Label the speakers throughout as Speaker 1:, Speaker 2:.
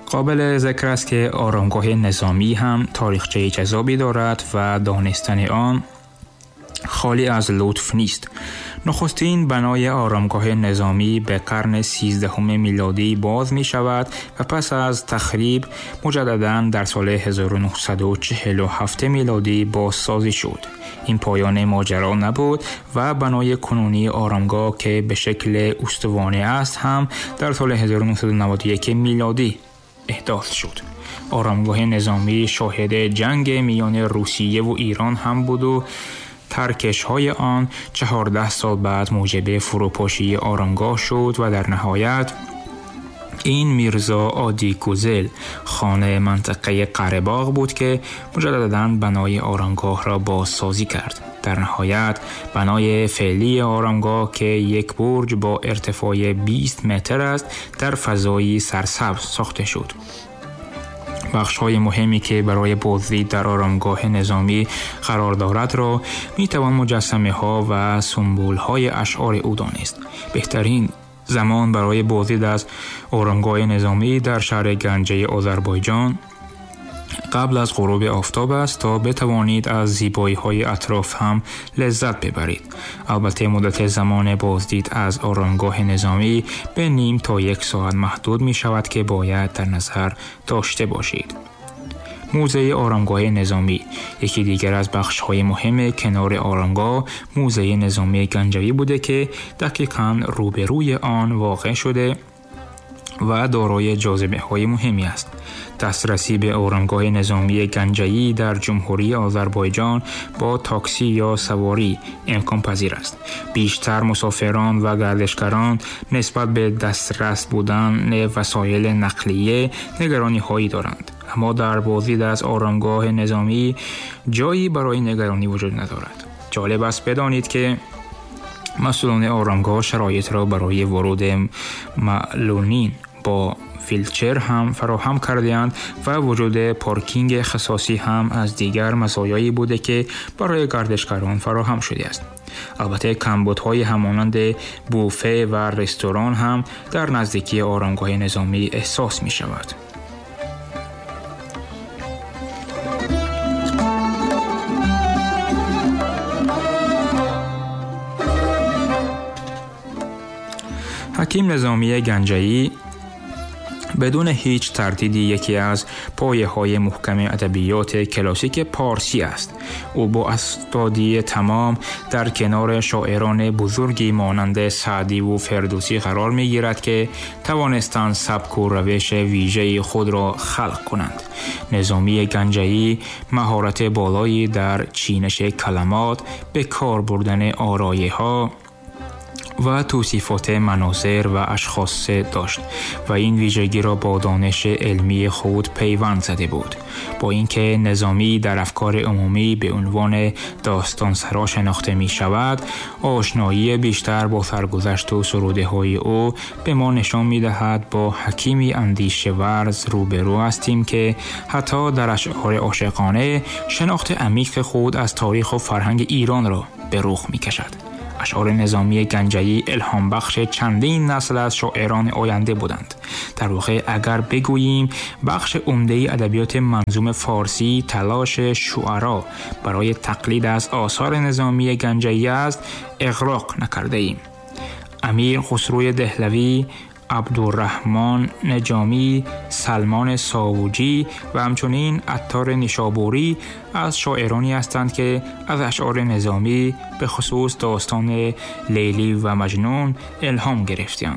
Speaker 1: قابل ذکر است که آرامگاه نظامی هم تاریخچه جذابی دارد و دانستن آن خالی از لطف نیست. نخستین بنای آرامگاه نظامی به قرن 13 میلادی باز می شود و پس از تخریب مجدداً در سال 1947 میلادی بازسازی شد. این پایان ماجرا نبود و بنای کنونی آرامگاه که به شکل استوانه است هم در سال 1991 میلادی احداث شد. آرامگاه نظامی شاهد جنگ میان روسیه و ایران هم بود و ترکش های آن 14 سال بعد موجب فروپاشی آرامگاه شد و در نهایت این میرزا عادی گوزل خان منطقه قره‌باغ بود که مجدداً بنای آرامگاه را بازسازی کرد. در نهایت بنای فعلی آرامگاه که یک برج با ارتفاع 20 متر است در فضایی سرسبز ساخته شد. بخش‌های مهمی که برای بازدید در آرامگاه نظامی قرار دارد را می‌توان مجسمه‌ها و سمبول‌های اشعار او دانست. بهترین زمان برای بازدید از آرامگاه نظامی در شهر گنجه آذربایجان قبل از غروب آفتاب است تا بتوانید از زیبایی‌های اطراف هم لذت ببرید. البته مدت زمان بازدید از آرامگاه نظامی به نیم تا 1 ساعت محدود می شود که باید در نظر داشته باشید. موزه آرامگاه نظامی یکی دیگر از بخش‌های مهم کنار آرامگاه موزه نظامی گنجوی بوده که دقیقاً روبروی آن واقع شده و دارای جاذبه‌های مهمی است. دسترسی به آرامگاه نظامی گنجوی در جمهوری آذربایجان با تاکسی یا سواری امکان پذیر است. بیشتر مسافران و گردشگران نسبت به دسترس بودن وسایل نقلیه نگرانی‌هایی دارند، اما در بازدید از آرامگاه نظامی جایی برای نگرانی وجود ندارد. جالب است بدانید که مسئولان آرامگاه شرایط را برای ورود معلولین با ویلچر هم فراهم کرده‌اند و وجود پارکینگ اختصاصی هم از دیگر مزایایی بوده که برای گردشگران فراهم شده است. البته کمبودهای همانند بوفه و رستوران هم در نزدیکی آرامگاه نظامی احساس می شود. حکیم نظامی گنجوی بدون هیچ تردیدی یکی از پایه‌های محکم ادبیات کلاسیک پارسی است. او با استادی تمام در کنار شاعران بزرگی مانند سعدی و فردوسی قرار می‌گیرد که توانستند سبک و روش ویژه خود را خلق کنند. نظامی گنجوی مهارت بالایی در چینش کلمات، به کار بردن آرایه‌ها و توصیفات مناظر و اشخاص داشت و این ویژگی را با دانش علمی خود پیوند زده بود. با اینکه نظامی در افکار عمومی به عنوان داستانسرا شناخته می شود، آشنایی بیشتر با سرگذشت و سروده های او به ما نشان می دهد با حکیمی اندیشه ورز روبرو هستیم که حتی در اشعار عاشقانه شناخت عمیق خود از تاریخ و فرهنگ ایران را به رخ می کشد. اشعار نظامی گنجوی الهام بخش چندین نسل از شاعران آینده بودند. در واقع اگر بگوییم بخش عمده ادبیات منظوم فارسی تلاش شعرا برای تقلید از آثار نظامی گنجوی است، اغراق نکرده ایم. امیر خسرو دهلوی، عبدالرحمن نجامی، سلمان ساوجی و همچنین عطار نیشابوری از شاعرانی هستند که از اشعار نظامی به خصوص داستان لیلی و مجنون الهام گرفتند.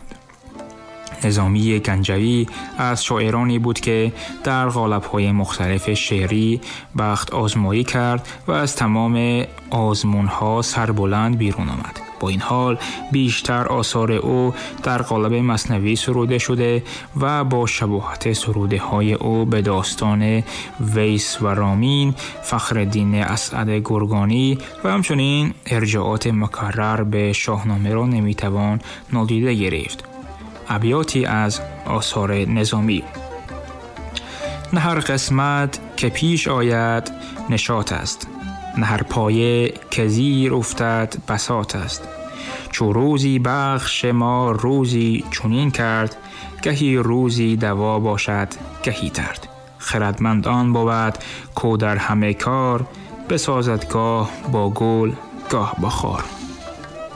Speaker 1: نظامی گنجوی از شاعرانی بود که در قالب‌های مختلف شعری بخت آزمایی کرد و از تمام آزمون‌ها سربلند بیرون آمد. با این حال بیشتر آثار او در قالب مثنوی سروده شده و با شباهت سروده های او به داستان ویس و رامین، فخرالدین اسعد گرگانی و همچنین ارجاعات مکرر به شاهنامه را نمیتوان نادیده گرفت. ابیاتی از آثار نظامی: نه هر قسمت که پیش آید نشاط است، نه هر پایه که زیر افتد بساط است. چو روزی بخش ما روزی چنین کرد، گهی روزی دوا باشد گهی درد. خردمند آن بود کو در همه کار، بسازد گاه با گل گاه با خار.